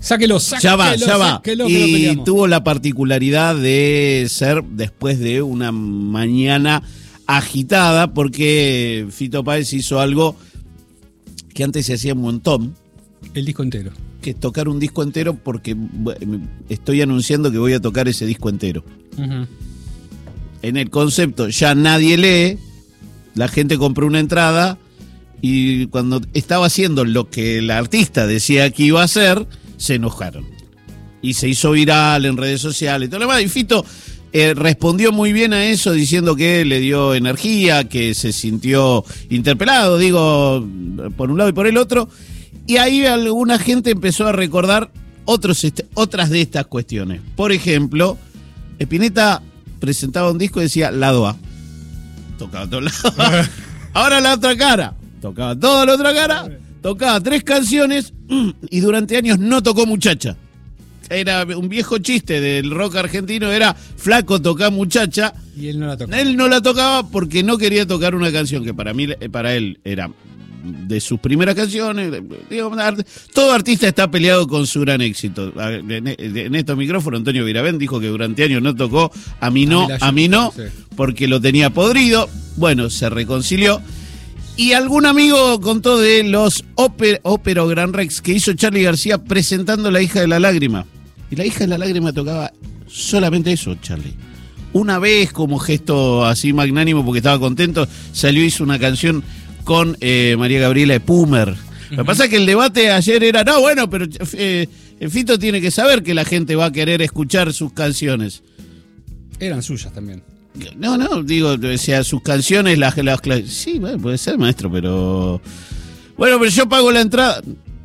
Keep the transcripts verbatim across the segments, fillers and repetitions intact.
Sáquelo, sáquelo. Ya va, ya va. Sáquelo, y tuvo la particularidad de ser después de una mañana agitada, porque Fito Páez hizo algo que antes se hacía un montón. El disco entero. Que es tocar un disco entero, porque estoy anunciando que voy a tocar ese disco entero. Uh-huh. En el concepto, ya nadie lee, la gente compró una entrada y cuando estaba haciendo lo que el artista decía que iba a hacer, se enojaron. Y se hizo viral en redes sociales y todo lo demás. Y Fito eh, respondió muy bien a eso, diciendo que le dio energía, que se sintió interpelado, digo, por un lado y por el otro. Y ahí alguna gente empezó a recordar otros est- otras de estas cuestiones. Por ejemplo, Spinetta presentaba un disco y decía lado A. Tocaba todo lado. Ahora la otra cara. Tocaba toda la otra cara. Tocaba tres canciones y durante años no tocó Muchacha. Era un viejo chiste del rock argentino, era flaco tocar Muchacha. Y él no la tocaba. Él no la tocaba porque no quería tocar una canción que para mí, para él era de sus primeras canciones. Todo artista está peleado con su gran éxito. En estos micrófonos Antonio Viravent dijo que durante años no tocó A mí no, a mí no, porque lo tenía podrido. Bueno, se reconcilió. Y algún amigo contó de los óper, ópero Gran Rex que hizo Charly García presentando La hija de la lágrima. Y La hija de la lágrima tocaba solamente eso, Charly. Una vez, como gesto así magnánimo, porque estaba contento, salió y hizo una canción con eh, María Gabriela Epumer. Uh-huh. Lo que pasa es que el debate ayer era, no, bueno, pero eh, Fito tiene que saber que la gente va a querer escuchar sus canciones. Eran suyas también. No, no, digo, o sea, sus canciones, las, las, las sí, bueno, puede ser, maestro, pero bueno, pero yo pago la entrada.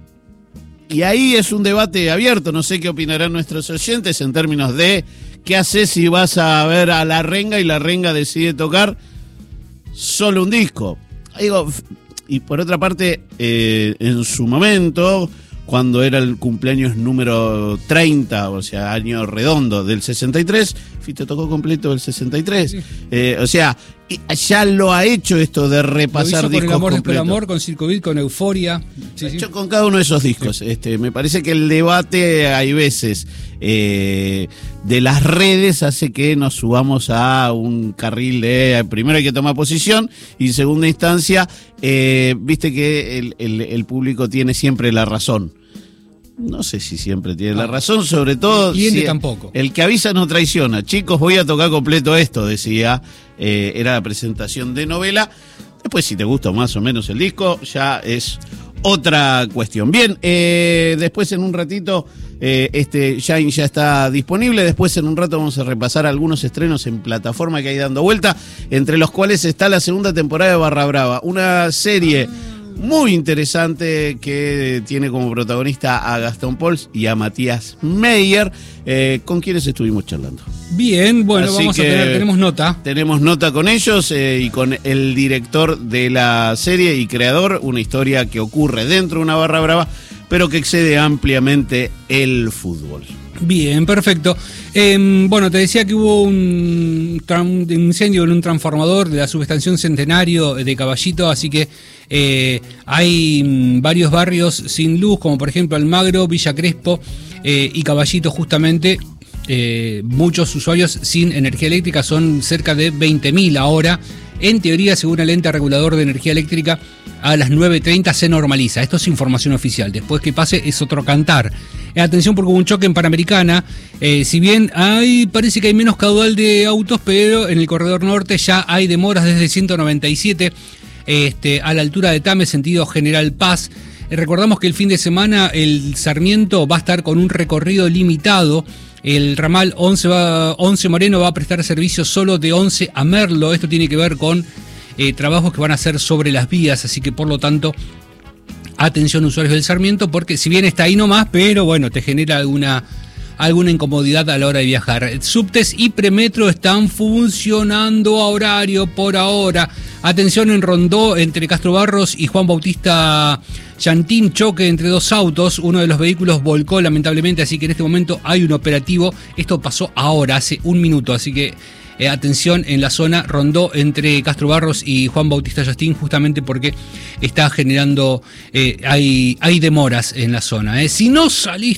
Y ahí es un debate abierto, no sé qué opinarán nuestros oyentes en términos de qué haces si vas a ver a La Renga y La Renga decide tocar solo un disco. Digo, y por otra parte, eh, en su momento, cuando era el cumpleaños número treinta, o sea, año redondo del sesenta y tres, Fito tocó completo el sesenta y tres. Sí. Eh, o sea, ya lo ha hecho esto de repasar lo hizo discos con El amor completos. Después del amor, con Circo Beat, con Euforia. Sí, lo ha sí. hecho con cada uno de esos discos. Sí. Este, me parece que el debate, hay veces, eh, de las redes hace que nos subamos a un carril de, primero hay que tomar posición, y en segunda instancia, eh, viste que el, el, el público tiene siempre la razón. No sé si siempre tiene la razón, sobre todo... Y si tampoco. El que avisa no traiciona. Chicos, voy a tocar completo esto, decía. Eh, era la presentación de novela. Después, si te gusta más o menos el disco, ya es otra cuestión. Bien, eh, después en un ratito, eh, este Shine ya está disponible. Después en un rato vamos a repasar algunos estrenos en plataforma que hay dando vuelta, entre los cuales está la segunda temporada de Barra Brava. Una serie muy interesante que tiene como protagonista a Gastón Pauls y a Matías Meyer, eh, con quienes estuvimos charlando. Bien, bueno, Así vamos a tener, tenemos nota. Tenemos nota con ellos eh, y con el director de la serie y creador, una historia que ocurre dentro de una barra brava, pero que excede ampliamente el fútbol. Bien, perfecto. Eh, bueno, te decía que hubo un, un incendio en un transformador de la subestación Centenario de Caballito, así que eh, hay mm, varios barrios sin luz, como por ejemplo Almagro, Villa Crespo eh, y Caballito justamente. Eh, muchos usuarios sin energía eléctrica, son cerca de veinte mil ahora. En teoría, según el ente regulador de energía eléctrica, a las nueve treinta se normaliza. Esto es información oficial. Después que pase es otro cantar. Eh, atención porque hubo un choque en Panamericana. Eh, si bien hay, parece que hay menos caudal de autos, pero en el corredor norte ya hay demoras desde ciento noventa y siete este, a la altura de Tame, sentido General Paz. Eh, recordamos que el fin de semana el Sarmiento va a estar con un recorrido limitado. El ramal once, va, once Moreno va a prestar servicio solo de once a Merlo. Esto tiene que ver con eh, trabajos que van a hacer sobre las vías, así que por lo tanto, atención usuarios del Sarmiento, porque si bien está ahí nomás, pero bueno, te genera alguna, alguna incomodidad a la hora de viajar. Subtes y Premetro están funcionando a horario por ahora. Atención en Rondó, entre Castro Barros y Juan Bautista Yantín, choque entre dos autos. Uno de los vehículos volcó lamentablemente, así que en este momento hay un operativo. Esto pasó ahora, hace un minuto, así que eh, atención en la zona Rondó entre Castro Barros y Juan Bautista Yantín, justamente porque está generando, eh, hay, hay demoras en la zona. Eh. Si no salís